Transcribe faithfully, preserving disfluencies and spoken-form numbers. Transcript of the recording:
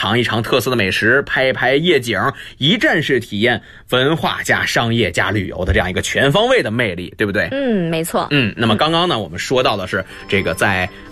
尝一尝特色的美食，拍一拍夜景，一站式体验文化加商业加旅游的这样一个全方位的魅力，对不对？ 嗯，没错。 嗯，那么刚刚呢，我们说到的是这个在